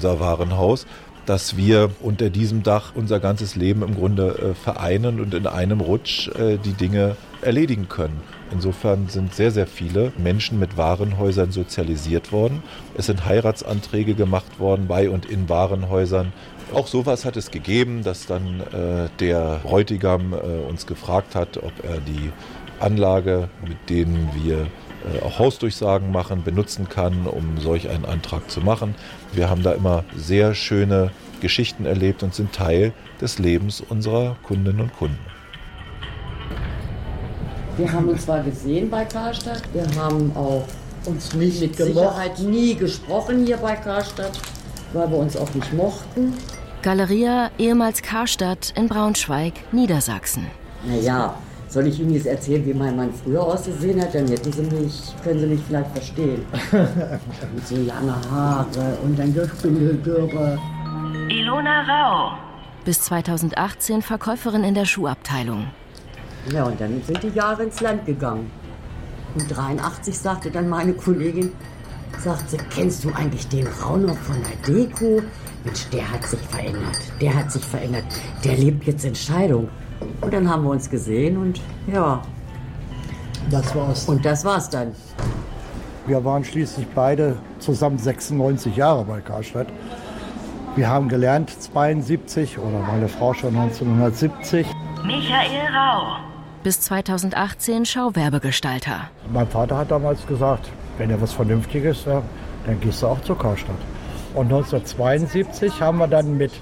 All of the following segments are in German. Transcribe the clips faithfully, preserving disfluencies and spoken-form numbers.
unser Warenhaus, dass wir unter diesem Dach unser ganzes Leben im Grunde äh, vereinen und in einem Rutsch äh, die Dinge erledigen können. Insofern sind sehr, sehr viele Menschen mit Warenhäusern sozialisiert worden. Es sind Heiratsanträge gemacht worden bei und in Warenhäusern. Auch sowas hat es gegeben, dass dann äh, der Bräutigam äh, uns gefragt hat, ob er die Anlage, mit denen wir äh, auch Hausdurchsagen machen, benutzen kann, um solch einen Antrag zu machen. Wir haben da immer sehr schöne Geschichten erlebt und sind Teil des Lebens unserer Kundinnen und Kunden. Wir haben uns zwar gesehen bei Karstadt, wir haben auch uns nicht mit Sicherheit nie gesprochen hier bei Karstadt, weil wir uns auch nicht mochten. Galeria, ehemals Karstadt in Braunschweig, Niedersachsen. Naja, soll ich Ihnen jetzt erzählen, wie mein Mann früher ausgesehen hat? Dann hätten Sie mich, können Sie mich vielleicht verstehen. Mit so lange Haare und dann Spindeldürre. Ilona Rau. Bis zweitausendachtzehn Verkäuferin in der Schuhabteilung. Ja, und dann sind die Jahre ins Land gegangen. Und dreiundachtzig sagte dann meine Kollegin, sagt sie, kennst du eigentlich den Rau noch von der Deko? Mensch, der hat sich verändert, der hat sich verändert, der lebt jetzt in Scheidung. Und dann haben wir uns gesehen und ja. Das war's. Und das war's dann. Wir waren schließlich beide zusammen sechsundneunzig Jahre bei Karstadt. Wir haben gelernt zweiundsiebzig oder meine Frau schon neunzehnhundertsiebzig. Michael Rau. Bis zweitausendachtzehn Schauwerbegestalter. Mein Vater hat damals gesagt, wenn er was Vernünftiges, ja, dann gehst du auch zur Karstadt. Und neunzehnhundertzweiundsiebzig haben wir dann mit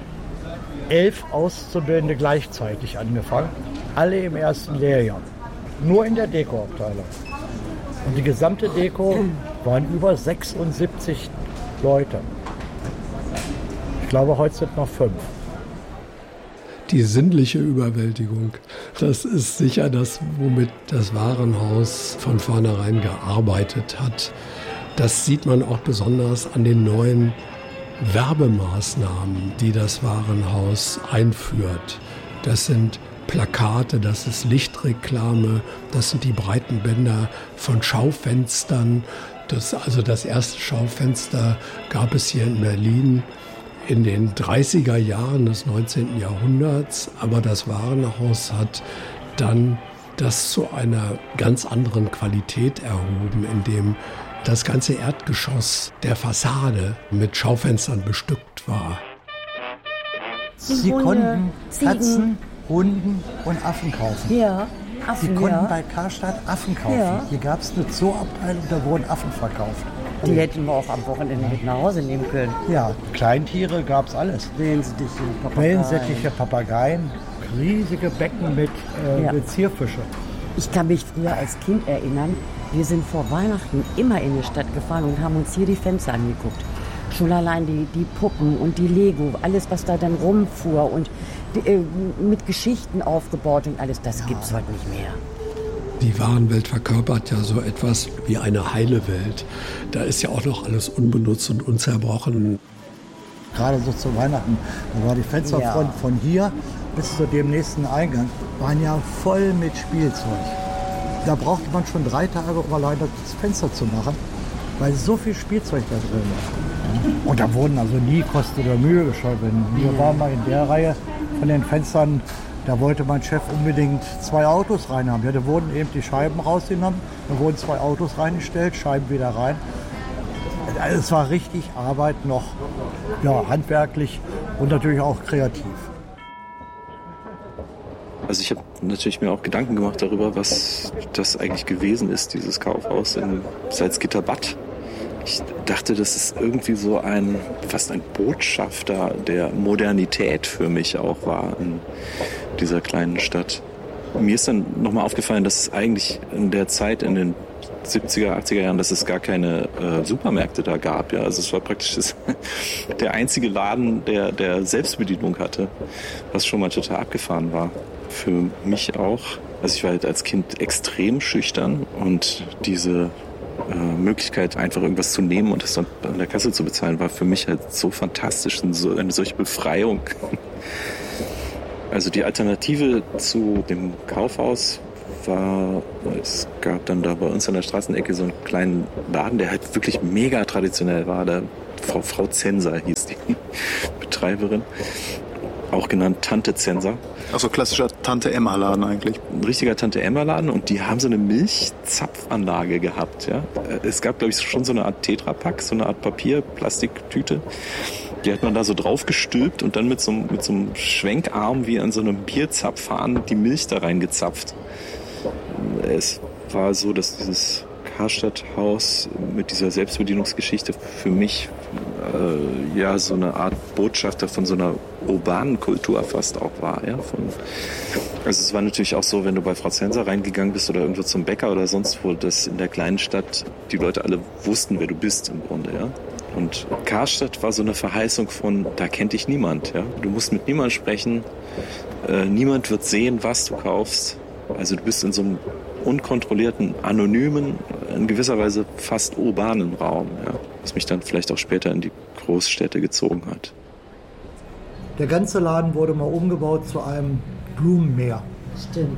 elf Auszubildende gleichzeitig angefangen. Alle im ersten Lehrjahr. Nur in der Dekoabteilung. Und die gesamte Deko waren über sechsundsiebzig Leute. Ich glaube, heute sind noch fünf. Die sinnliche Überwältigung, das ist sicher das, womit das Warenhaus von vornherein gearbeitet hat. Das sieht man auch besonders an den neuen Werbemaßnahmen, die das Warenhaus einführt. Das sind Plakate, das ist Lichtreklame, das sind die breiten Bänder von Schaufenstern. Das, also das erste Schaufenster gab es hier in Berlin in den dreißiger Jahren des neunzehnten Jahrhunderts, aber das Warenhaus hat dann das zu einer ganz anderen Qualität erhoben, indem das ganze Erdgeschoss der Fassade mit Schaufenstern bestückt war. Sie konnten Katzen, Hunden und Affen kaufen. Ja, Affen, Sie konnten ja. bei Karstadt Affen kaufen. Ja. Hier gab es eine Zooabteilung, da wurden Affen verkauft. Die hätten wir auch am Wochenende mit nach Hause nehmen können. Ja, Kleintiere gab es alles. Wellensittiche, Papageien. Wellensittiche, Papageien, riesige Becken mit, äh, Ja. mit Zierfische. Ich kann mich früher als Kind erinnern, wir sind vor Weihnachten immer in die Stadt gefahren und haben uns hier die Fenster angeguckt. Schon allein die, die Puppen und die Lego, alles was da dann rumfuhr und die, äh, mit Geschichten aufgebaut und alles, das ja. gibt's heute nicht mehr. Die Warenwelt verkörpert ja so etwas wie eine heile Welt. Da ist ja auch noch alles unbenutzt und unzerbrochen. Gerade so zu Weihnachten, da war die Fensterfront ja. von hier bis zu dem nächsten Eingang, waren ja voll mit Spielzeug. Da brauchte man schon drei Tage, um allein das Fenster zu machen, weil so viel Spielzeug da drin war. Und da wurden also nie Kosten oder Mühe gescheut. Wir waren mal in der Reihe von den Fenstern, da wollte mein Chef unbedingt zwei Autos reinhaben. Ja, da wurden eben die Scheiben rausgenommen, da wurden zwei Autos reingestellt, Scheiben wieder rein. Also es war richtig Arbeit noch, ja, handwerklich und natürlich auch kreativ. Also ich habe natürlich mir auch Gedanken gemacht darüber, was das eigentlich gewesen ist, dieses Kaufhaus in Salzgitter-Bad. Ich dachte, das ist irgendwie so ein, fast ein Botschafter der Modernität für mich auch war in dieser kleinen Stadt. Mir ist dann nochmal aufgefallen, dass es eigentlich in der Zeit, in den siebziger, achtziger Jahren, dass es gar keine äh, Supermärkte da gab. Ja. Also es war praktisch das, der einzige Laden, der, der Selbstbedienung hatte, was schon mal total abgefahren war. Für mich auch. Also ich war halt als Kind extrem schüchtern und diese äh, Möglichkeit, einfach irgendwas zu nehmen und das dann an der Kasse zu bezahlen, war für mich halt so fantastisch und so eine solche Befreiung. Also die Alternative zu dem Kaufhaus war, es gab dann da bei uns an der Straßenecke so einen kleinen Laden, der halt wirklich mega traditionell war. Da Frau, Frau Zenser hieß die Betreiberin, auch genannt Tante Zenser. Also klassischer Tante-Emma-Laden eigentlich. Ein richtiger Tante-Emma-Laden, und die haben so eine Milchzapfanlage gehabt. Ja? Es gab, glaube ich, schon so eine Art Tetrapack, so eine Art Papier, Plastiktüte. Die hat man da so drauf gestülpt und dann mit so, mit so einem Schwenkarm wie an so einem Bierzapfhahn die Milch da reingezapft. Es war so, dass dieses Karstadt-Haus mit dieser Selbstbedienungsgeschichte für mich äh, ja so eine Art Botschafter von so einer urbanen Kultur fast auch war. Ja? Von, also es war natürlich auch so, wenn du bei Frau Zenser reingegangen bist oder irgendwo zum Bäcker oder sonst wo, dass in der kleinen Stadt die Leute alle wussten, wer du bist im Grunde. Ja? Und Karstadt war so eine Verheißung von, da kennt dich niemand. Ja? Du musst mit niemandem sprechen, äh, niemand wird sehen, was du kaufst. Also du bist in so einem unkontrollierten, anonymen, in gewisser Weise fast urbanen Raum, ja, was mich dann vielleicht auch später in die Großstädte gezogen hat. Der ganze Laden wurde mal umgebaut zu einem Blumenmeer. Stimmt.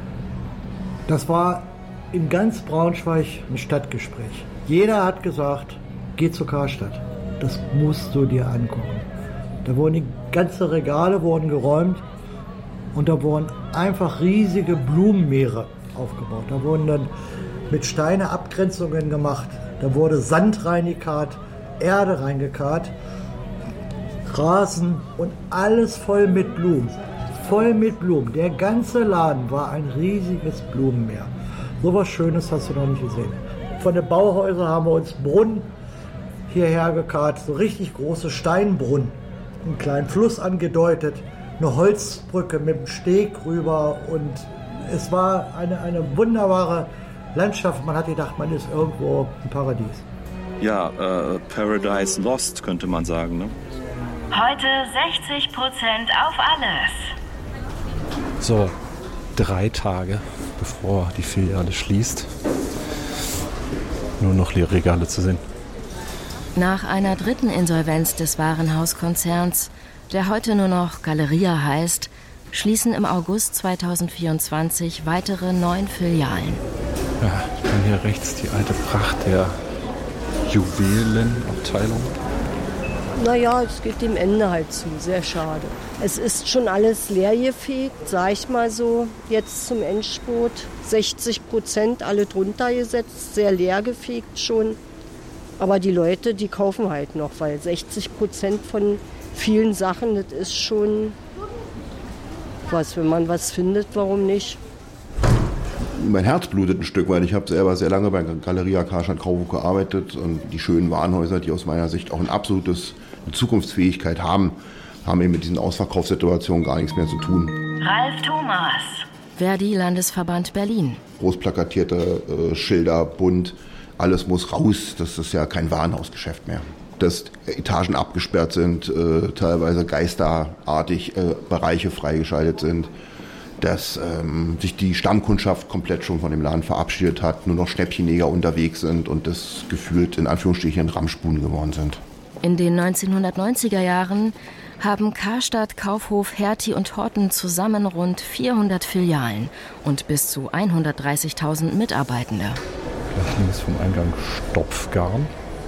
Das war in ganz Braunschweig ein Stadtgespräch. Jeder hat gesagt, geh zur Karstadt. Das musst du dir angucken. Da wurden die ganzen Regale wurden geräumt und da wurden einfach riesige Blumenmeere aufgebaut. Da wurden dann mit Steine Abgrenzungen gemacht. Da wurde Sand reingekarrt, Erde reingekarrt, Rasen und alles voll mit Blumen. Voll mit Blumen. Der ganze Laden war ein riesiges Blumenmeer. So was Schönes hast du noch nicht gesehen. Von den Bauhäusern haben wir uns Brunnen hierher gekarrt, so richtig große Steinbrunnen. Einen kleinen Fluss angedeutet, eine Holzbrücke mit dem Steg rüber, und es war eine, eine wunderbare Landschaft. Man hat gedacht, man ist irgendwo im Paradies. Ja, äh, Paradise Lost könnte man sagen, ne? Heute sechzig Prozent auf alles. So, drei Tage bevor die Filiale schließt. Nur noch leere Regale zu sehen. Nach einer dritten Insolvenz des Warenhauskonzerns, der heute nur noch Galeria heißt, schließen im August zweitausendvierundzwanzig weitere neun Filialen. Ja, ich kann hier rechts die alte Pracht der Juwelenabteilung. Naja, es geht dem Ende halt zu, sehr schade. Es ist schon alles leergefegt, sag ich mal so, jetzt zum Endspurt. sechzig Prozent alle drunter gesetzt, sehr leergefegt schon. Aber die Leute, die kaufen halt noch, weil sechzig Prozent von vielen Sachen, das ist schon was. Wenn man was findet, warum nicht? Mein Herz blutet ein Stück, weil ich habe selber sehr lange bei Galeria Karstadt Kaufhof gearbeitet, und die schönen Warenhäuser, die aus meiner Sicht auch ein absolutes eine Zukunftsfähigkeit haben, haben eben mit diesen Ausverkaufssituationen gar nichts mehr zu tun. Ralf Thomas, Verdi-Landesverband Berlin. Großplakatierte äh, Schilder, bunt, alles muss raus, das ist ja kein Warenhausgeschäft mehr. Dass Etagen abgesperrt sind, äh, teilweise geisterartig äh, Bereiche freigeschaltet sind, dass ähm, sich die Stammkundschaft komplett schon von dem Laden verabschiedet hat, nur noch Schnäppchenjäger unterwegs sind und das gefühlt in Anführungsstrichen Ramschbuden geworden sind. In den neunzehnhundertneunziger Jahren haben Karstadt, Kaufhof, Hertie und Horten zusammen rund vierhundert Filialen und bis zu hundertdreißigtausend Mitarbeitende. Gleich links vom Eingang Stopfgarn.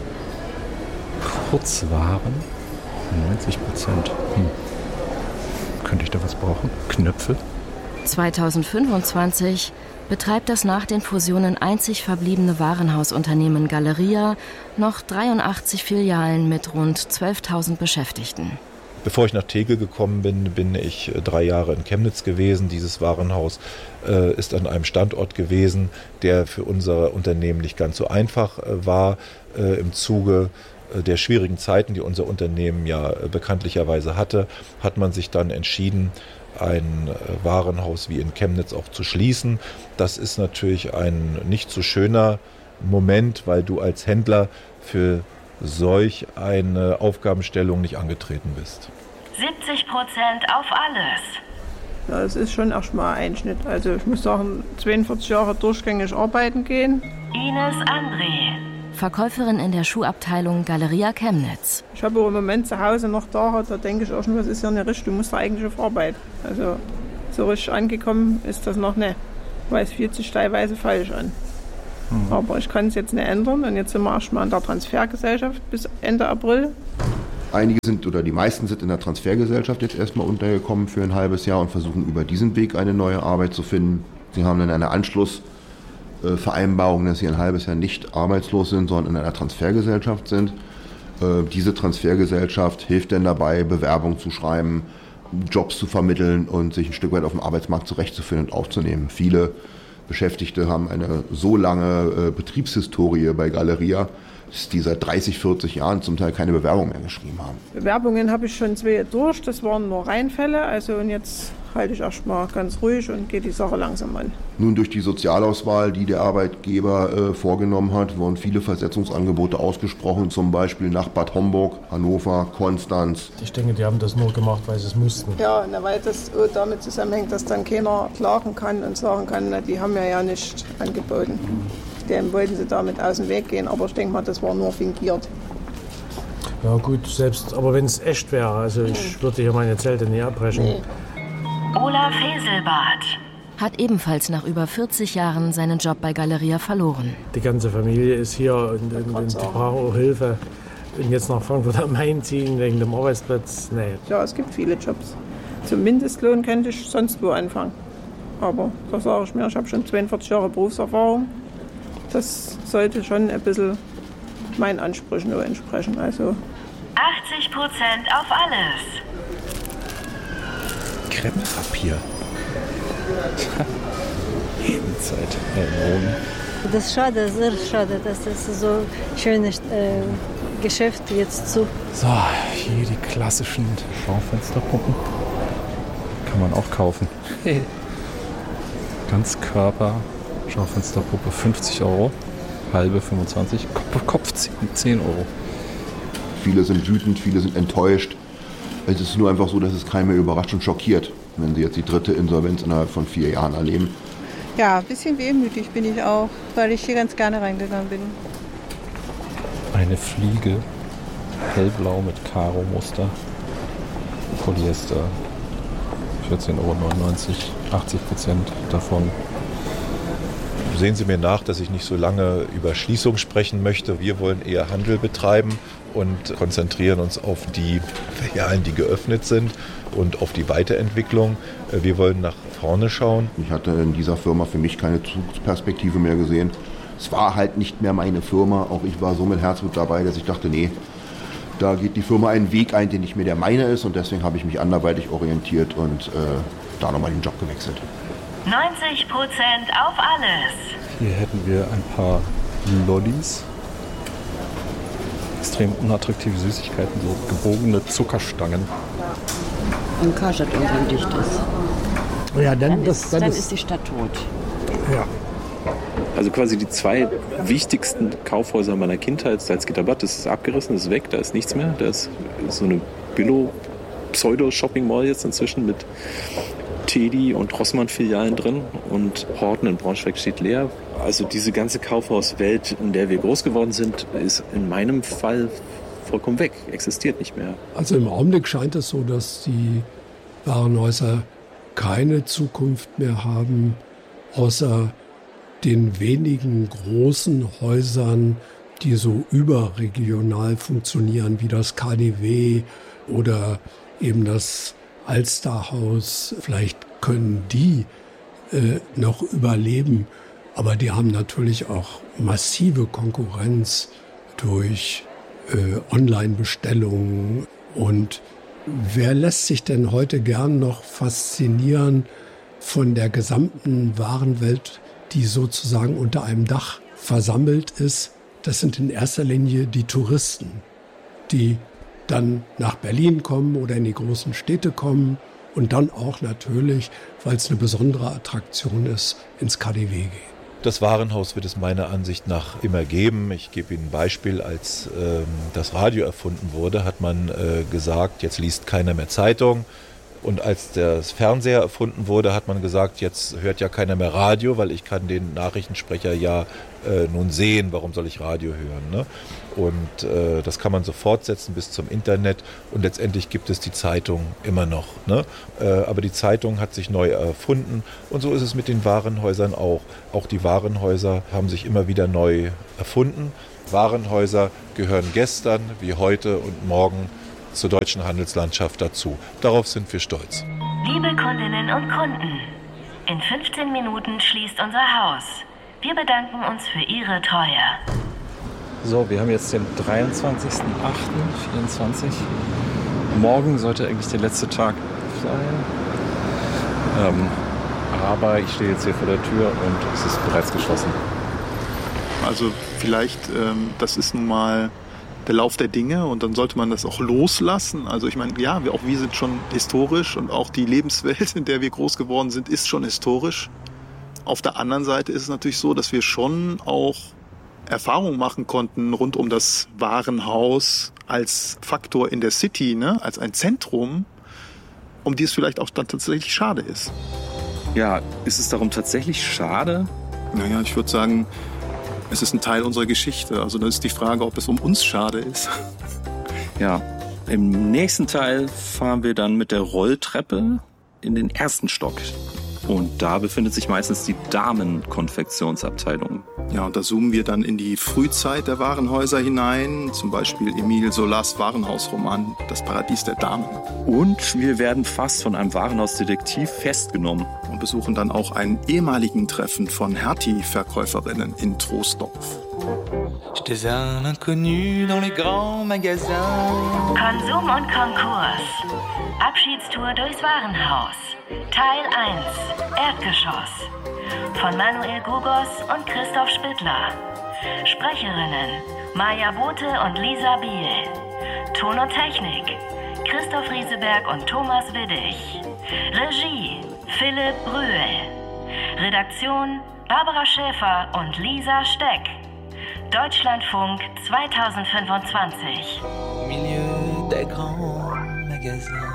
Kurzwaren, neunzig Prozent. Hm. Könnte ich da was brauchen? Knöpfe? zweitausendfünfundzwanzig betreibt das nach den Fusionen einzig verbliebene Warenhausunternehmen Galeria noch dreiundachtzig Filialen mit rund zwölftausend Beschäftigten. Bevor ich nach Tegel gekommen bin, bin ich drei Jahre in Chemnitz gewesen. Dieses Warenhaus äh, ist an einem Standort gewesen, der für unser Unternehmen nicht ganz so einfach äh, war. Äh, im Zuge äh, der schwierigen Zeiten, die unser Unternehmen ja äh, bekanntlicherweise hatte, hat man sich dann entschieden, ein äh, Warenhaus wie in Chemnitz auch zu schließen. Das ist natürlich ein nicht so schöner Moment, weil du als Händler für solch eine Aufgabenstellung nicht angetreten bist. siebzig Prozent auf alles. Ja, es ist schon erstmal ein Einschnitt. Also ich muss sagen, zweiundvierzig Jahre durchgängig arbeiten gehen. Ines André, Verkäuferin in der Schuhabteilung Galeria Chemnitz. Ich habe im Moment zu Hause noch da, da denke ich auch schon, was ist ja nicht richtig, du musst da eigentlich auf Arbeit. Also so richtig angekommen ist das noch nicht, weil es fühlt sich teilweise falsch an. Mhm. Aber ich kann es jetzt nicht ändern und jetzt sind wir erstmal in der Transfergesellschaft bis Ende April. Einige sind oder die meisten sind in der Transfergesellschaft jetzt erstmal untergekommen für ein halbes Jahr und versuchen über diesen Weg eine neue Arbeit zu finden. Sie haben dann eine Anschlussvereinbarung, dass sie ein halbes Jahr nicht arbeitslos sind, sondern in einer Transfergesellschaft sind. Diese Transfergesellschaft hilft dann dabei, Bewerbungen zu schreiben, Jobs zu vermitteln und sich ein Stück weit auf dem Arbeitsmarkt zurechtzufinden und aufzunehmen. Viele Beschäftigte haben eine so lange Betriebshistorie bei Galeria, dass die seit dreißig, vierzig Jahren zum Teil keine Bewerbung mehr geschrieben haben. Bewerbungen habe ich schon zwei durch, das waren nur Reinfälle. Also und jetzt halte ich erstmal ganz ruhig und gehe die Sache langsam an. Nun durch die Sozialauswahl, die der Arbeitgeber äh, vorgenommen hat, wurden viele Versetzungsangebote ausgesprochen, zum Beispiel nach Bad Homburg, Hannover, Konstanz. Ich denke, die haben das nur gemacht, weil sie es mussten. Ja, weil das damit zusammenhängt, dass dann keiner klagen kann und sagen kann, na, die haben mir ja nicht angeboten. Dem wollten sie damit aus dem Weg gehen, aber ich denke mal, das war nur fingiert. Ja gut, selbst, aber wenn es echt wäre, also ich würde hier meine Zelte nie abbrechen. Nee. Olaf Heselbart hat ebenfalls nach über vierzig Jahren seinen Job bei Galeria verloren. Die ganze Familie ist hier und, und, und die brauchen auch Hilfe. Und jetzt nach Frankfurt am Main ziehen wegen dem Arbeitsplatz, nee. Ja, es gibt viele Jobs. Zum Mindestlohn könnte ich sonst wo anfangen. Aber da sage ich mir, ich habe schon zweiundvierzig Jahre Berufserfahrung. Das sollte schon ein bisschen meinen Ansprüchen nur entsprechen. Also achtzig Prozent auf alles. Kreppapier. Ebenzeit. Erinnerungen. Das ist schade, sehr schade, dass das so schönes äh, Geschäft jetzt zu. So, hier die klassischen Schaufensterpuppen. Kann man auch kaufen. Hey. Ganzkörper Schaufensterpuppe fünfzig Euro, halbe fünfundzwanzig, Kopf zehn Euro. Viele sind wütend, viele sind enttäuscht. Es ist nur einfach so, dass es keinen mehr überrascht und schockiert, wenn sie jetzt die dritte Insolvenz innerhalb von vier Jahren erleben. Ja, ein bisschen wehmütig bin ich auch, weil ich hier ganz gerne reingegangen bin. Eine Fliege, hellblau mit Karo-Muster, Polyester, vierzehn Euro neunundneunzig, achtzig Prozent davon. Sehen Sie mir nach, dass ich nicht so lange über Schließung sprechen möchte. Wir wollen eher Handel betreiben und konzentrieren uns auf die Filialen, die geöffnet sind und auf die Weiterentwicklung. Wir wollen nach vorne schauen. Ich hatte in dieser Firma für mich keine Zukunftsperspektive mehr gesehen. Es war halt nicht mehr meine Firma. Auch ich war so mit Herzblut dabei, dass ich dachte, nee, da geht die Firma einen Weg ein, der nicht mehr der meine ist. Und deswegen habe ich mich anderweitig orientiert und äh, da nochmal den Job gewechselt. neunzig Prozent auf alles. Hier hätten wir ein paar Lollis. Extrem unattraktive Süßigkeiten, so gebogene Zuckerstangen. Und Karstadt irgendwann dicht ist. Ja, dann, dann, das, ist, dann, dann ist, ist die Stadt tot. Ja. Also quasi die zwei wichtigsten Kaufhäuser meiner Kindheit, Salzgitterbad, das ist abgerissen, das ist weg, da ist nichts mehr. Da ist so eine Billo-Pseudo-Shopping-Mall jetzt inzwischen mit Teddy und Rossmann-Filialen drin und Horten in Braunschweig steht leer. Also diese ganze Kaufhauswelt, in der wir groß geworden sind, ist in meinem Fall vollkommen weg, existiert nicht mehr. Also im Augenblick scheint es so, dass die Warenhäuser keine Zukunft mehr haben, außer den wenigen großen Häusern, die so überregional funktionieren, wie das K D W oder eben das Alsterhaus. Vielleicht können die äh, noch überleben, aber die haben natürlich auch massive Konkurrenz durch äh, Online-Bestellungen. Und wer lässt sich denn heute gern noch faszinieren von der gesamten Warenwelt, die sozusagen unter einem Dach versammelt ist? Das sind in erster Linie die Touristen, die dann nach Berlin kommen oder in die großen Städte kommen und dann auch natürlich, weil es eine besondere Attraktion ist, ins K D W gehen. Das Warenhaus wird es meiner Ansicht nach immer geben. Ich gebe Ihnen ein Beispiel. Als ähm, das Radio erfunden wurde, hat man äh, gesagt, jetzt liest keiner mehr Zeitung. Und als der Fernseher erfunden wurde, hat man gesagt, jetzt hört ja keiner mehr Radio, weil ich kann den Nachrichtensprecher ja äh, nun sehen. Warum soll ich Radio hören? Ne? Und äh, das kann man so fortsetzen bis zum Internet. Und letztendlich gibt es die Zeitung immer noch. Ne? Äh, aber die Zeitung hat sich neu erfunden. Und so ist es mit den Warenhäusern auch. Auch die Warenhäuser haben sich immer wieder neu erfunden. Warenhäuser gehören gestern wie heute und morgen zur deutschen Handelslandschaft dazu. Darauf sind wir stolz. Liebe Kundinnen und Kunden, in fünfzehn Minuten schließt unser Haus. Wir bedanken uns für Ihre Treue. So, wir haben jetzt den dreiundzwanzigsten achten vierundzwanzig. Morgen sollte eigentlich der letzte Tag sein. Ähm, aber ich stehe jetzt hier vor der Tür und es ist bereits geschlossen. Also vielleicht, ähm, das ist nun mal der Lauf der Dinge und dann sollte man das auch loslassen. Also ich meine, ja, wir, auch wir sind schon historisch und auch die Lebenswelt, in der wir groß geworden sind, ist schon historisch. Auf der anderen Seite ist es natürlich so, dass wir schon auch Erfahrungen machen konnten rund um das Warenhaus als Faktor in der City, ne, als ein Zentrum, um die es vielleicht auch dann tatsächlich schade ist. Ja, ist es darum tatsächlich schade? Naja, ich würde sagen, es ist ein Teil unserer Geschichte. Also das ist die Frage, ob es um uns schade ist. Ja, im nächsten Teil fahren wir dann mit der Rolltreppe in den ersten Stock. Und da befindet sich meistens die Damenkonfektionsabteilung. Ja, und da zoomen wir dann in die Frühzeit der Warenhäuser hinein. Zum Beispiel Emile Zolas Warenhausroman Das Paradies der Damen. Und wir werden fast von einem Warenhausdetektiv festgenommen. Und besuchen dann auch einen ehemaligen Treffen von Hertie-Verkäuferinnen in Troisdorf. J'étais un inconnu dans les grands magasins. Konsum und Konkurs. Abschiedstour durchs Warenhaus. Teil eins. Erdgeschoss. Von Manuel Gugos und Christoph Spittler. Sprecherinnen Maja Bote und Lisa Biel. Ton und Technik Christoph Rieseberg und Thomas Widdig. Regie Philipp Brühl. Redaktion Barbara Schäfer und Lisa Steck. Deutschlandfunk zweitausendfünfundzwanzig. Au milieu des grands magasins.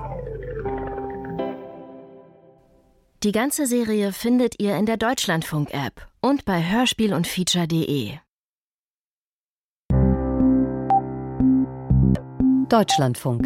Die ganze Serie findet ihr in der Deutschlandfunk-App und bei hörspiel und feature punkt de. Deutschlandfunk.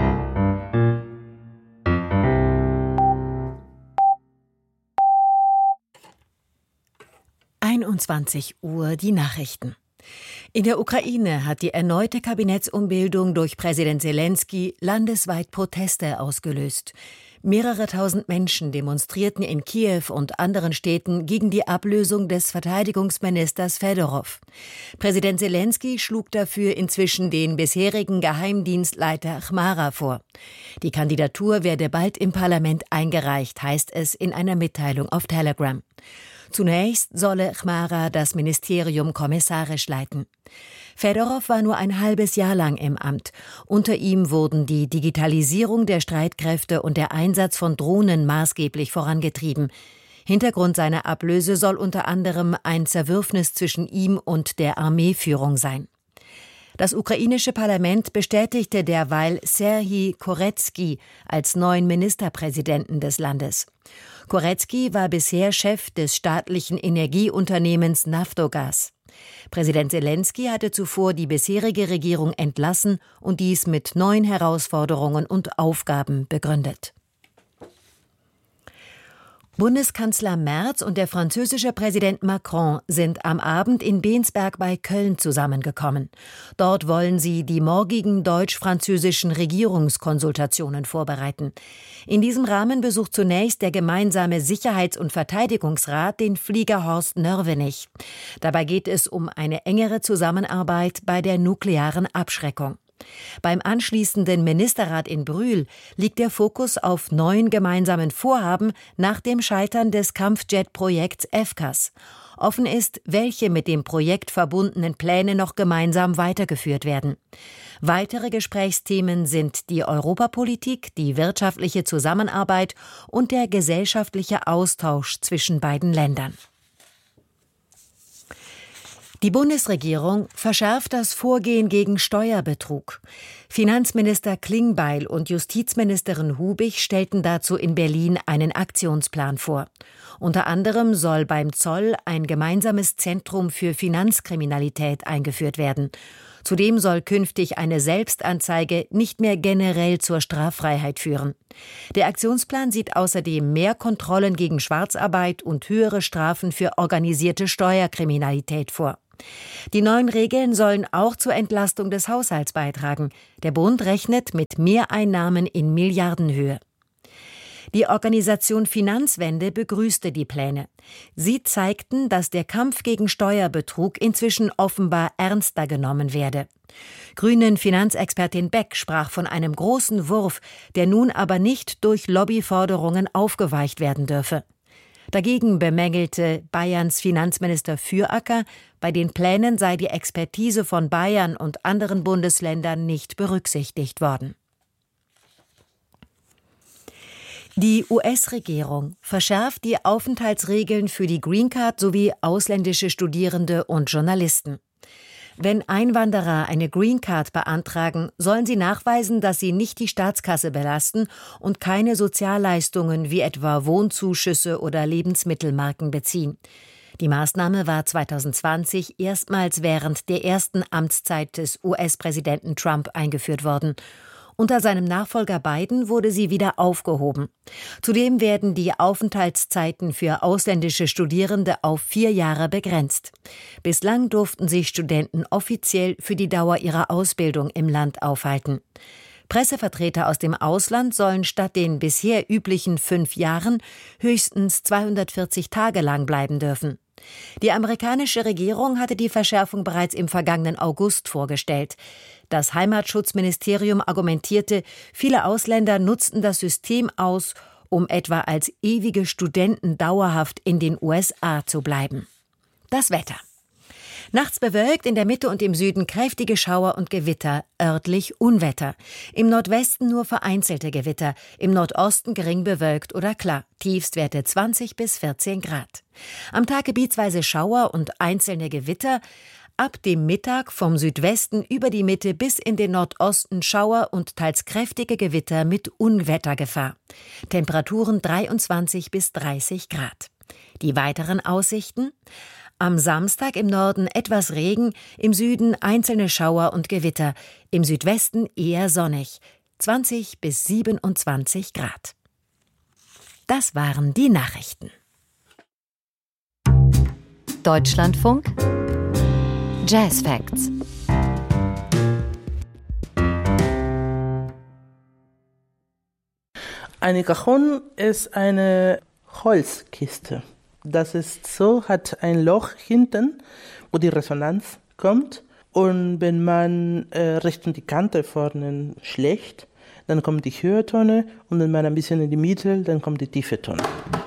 einundzwanzig Uhr die Nachrichten. In der Ukraine hat die erneute Kabinettsumbildung durch Präsident Selenskyj landesweit Proteste ausgelöst. Mehrere tausend Menschen demonstrierten in Kiew und anderen Städten gegen die Ablösung des Verteidigungsministers Fedorow. Präsident Selenskyj schlug dafür inzwischen den bisherigen Geheimdienstleiter Chmara vor. Die Kandidatur werde bald im Parlament eingereicht, heißt es in einer Mitteilung auf Telegram. Zunächst solle Chmara das Ministerium kommissarisch leiten. Fedorow war nur ein halbes Jahr lang im Amt. Unter ihm wurden die Digitalisierung der Streitkräfte und der Einsatz von Drohnen maßgeblich vorangetrieben. Hintergrund seiner Ablöse soll unter anderem ein Zerwürfnis zwischen ihm und der Armeeführung sein. Das ukrainische Parlament bestätigte derweil Serhij Koretskij als neuen Ministerpräsidenten des Landes. Koretskij war bisher Chef des staatlichen Energieunternehmens Naftogaz. Präsident Selenskyj hatte zuvor die bisherige Regierung entlassen und dies mit neuen Herausforderungen und Aufgaben begründet. Bundeskanzler Merz und der französische Präsident Macron sind am Abend in Bensberg bei Köln zusammengekommen. Dort wollen sie die morgigen deutsch-französischen Regierungskonsultationen vorbereiten. In diesem Rahmen besucht zunächst der gemeinsame Sicherheits- und Verteidigungsrat den Flieger Horst Nörvenich. Dabei geht es um eine engere Zusammenarbeit bei der nuklearen Abschreckung. Beim anschließenden Ministerrat in Brühl liegt der Fokus auf neuen gemeinsamen Vorhaben nach dem Scheitern des Kampfjet-Projekts FCAS. Offen ist, welche mit dem Projekt verbundenen Pläne noch gemeinsam weitergeführt werden. Weitere Gesprächsthemen sind die Europapolitik, die wirtschaftliche Zusammenarbeit und der gesellschaftliche Austausch zwischen beiden Ländern. Die Bundesregierung verschärft das Vorgehen gegen Steuerbetrug. Finanzminister Klingbeil und Justizministerin Hubig stellten dazu in Berlin einen Aktionsplan vor. Unter anderem soll beim Zoll ein gemeinsames Zentrum für Finanzkriminalität eingeführt werden. Zudem soll künftig eine Selbstanzeige nicht mehr generell zur Straffreiheit führen. Der Aktionsplan sieht außerdem mehr Kontrollen gegen Schwarzarbeit und höhere Strafen für organisierte Steuerkriminalität vor. Die neuen Regeln sollen auch zur Entlastung des Haushalts beitragen. Der Bund rechnet mit Mehreinnahmen in Milliardenhöhe. Die Organisation Finanzwende begrüßte die Pläne. Sie zeigten, dass der Kampf gegen Steuerbetrug inzwischen offenbar ernster genommen werde. Grünen Finanzexpertin Beck sprach von einem großen Wurf, der nun aber nicht durch Lobbyforderungen aufgeweicht werden dürfe. Dagegen bemängelte Bayerns Finanzminister Füracker, bei den Plänen sei die Expertise von Bayern und anderen Bundesländern nicht berücksichtigt worden. Die U S-Regierung verschärft die Aufenthaltsregeln für die Green Card sowie ausländische Studierende und Journalisten. Wenn Einwanderer eine Green Card beantragen, sollen sie nachweisen, dass sie nicht die Staatskasse belasten und keine Sozialleistungen wie etwa Wohnzuschüsse oder Lebensmittelmarken beziehen. Die Maßnahme war zwanzig zwanzig erstmals während der ersten Amtszeit des U S-Präsidenten Trump eingeführt worden. Unter seinem Nachfolger Biden wurde sie wieder aufgehoben. Zudem werden die Aufenthaltszeiten für ausländische Studierende auf vier Jahre begrenzt. Bislang durften sich Studenten offiziell für die Dauer ihrer Ausbildung im Land aufhalten. Pressevertreter aus dem Ausland sollen statt den bisher üblichen fünf Jahren höchstens zweihundertvierzig Tage lang bleiben dürfen. Die amerikanische Regierung hatte die Verschärfung bereits im vergangenen August vorgestellt. Das Heimatschutzministerium argumentierte, viele Ausländer nutzten das System aus, um etwa als ewige Studenten dauerhaft in den U S A zu bleiben. Das Wetter. Nachts bewölkt, in der Mitte und im Süden kräftige Schauer und Gewitter, örtlich Unwetter. Im Nordwesten nur vereinzelte Gewitter, im Nordosten gering bewölkt oder klar, Tiefstwerte zwanzig bis vierzehn Grad. Am Tag gebietsweise Schauer und einzelne Gewitter, ab dem Mittag vom Südwesten über die Mitte bis in den Nordosten Schauer und teils kräftige Gewitter mit Unwettergefahr. Temperaturen dreiundzwanzig bis dreißig Grad. Die weiteren Aussichten: Am Samstag im Norden etwas Regen, im Süden einzelne Schauer und Gewitter, im Südwesten eher sonnig, zwanzig bis siebenundzwanzig Grad. Das waren die Nachrichten. Deutschlandfunk Jazz Facts. Eine Cajon ist eine Holzkiste. Das ist so, hat ein Loch hinten, wo die Resonanz kommt. Und wenn man äh, Richtung die Kante vorne schlägt, dann kommt die höhere Tone. Und wenn man ein bisschen in die Mitte, dann kommt die tiefe Tone.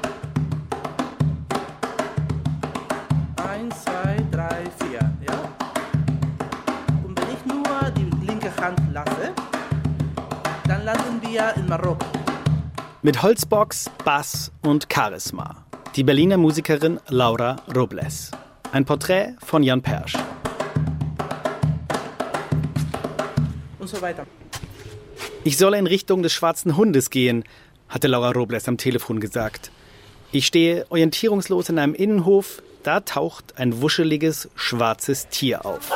Eins, zwei, drei, vier, ja? Und wenn ich nur die linke Hand lasse, dann landen wir in Marokko. Mit Holzbox, Bass und Charisma. Die Berliner Musikerin Laura Robles. Ein Porträt von Jan Persch. Und so weiter. Ich solle in Richtung des schwarzen Hundes gehen, hatte Laura Robles am Telefon gesagt. Ich stehe orientierungslos in einem Innenhof, da taucht ein wuscheliges, schwarzes Tier auf.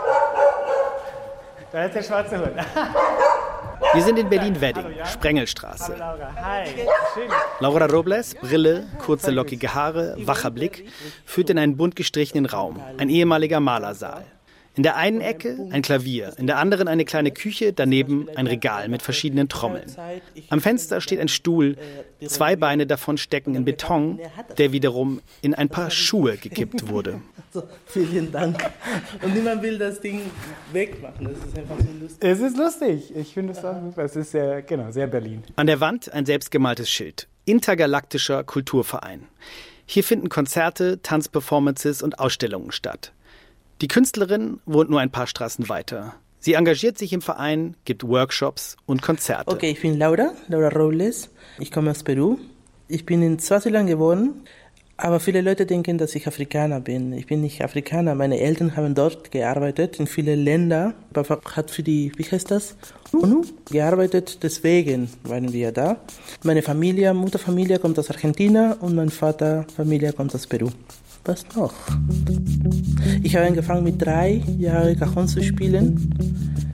Da ist der schwarze Hund. Wir sind in Berlin-Wedding, Sprengelstraße. Hallo Laura. Hi. Schön. Laura Robles, Brille, kurze lockige Haare, wacher Blick, führt in einen bunt gestrichenen Raum, ein ehemaliger Malersaal. In der einen Ecke ein Klavier, in der anderen eine kleine Küche, daneben ein Regal mit verschiedenen Trommeln. Am Fenster steht ein Stuhl, zwei Beine davon stecken in Beton, der wiederum in ein paar Schuhe gekippt wurde. So, vielen Dank. Und niemand will das Ding wegmachen, das ist einfach so lustig. Es ist lustig, ich finde es auch super. Es ist sehr, genau, sehr Berlin. An der Wand ein selbstgemaltes Schild, Intergalaktischer Kulturverein. Hier finden Konzerte, Tanzperformances und Ausstellungen statt. Die Künstlerin wohnt nur ein paar Straßen weiter. Sie engagiert sich im Verein, gibt Workshops und Konzerte. Okay, ich bin Laura, Laura Robles. Ich komme aus Peru. Ich bin in Swasiland geboren, Aber viele Leute denken, dass ich Afrikaner bin. Ich bin nicht Afrikaner. Meine Eltern haben dort gearbeitet, in vielen Ländern. Papa hat für die, wie heißt das, U N O gearbeitet, deswegen waren wir da. Meine Familie, Mutterfamilie kommt aus Argentinien und mein Vaterfamilie kommt aus Peru. Was noch? Ich habe angefangen mit drei Jahren Cajon zu spielen.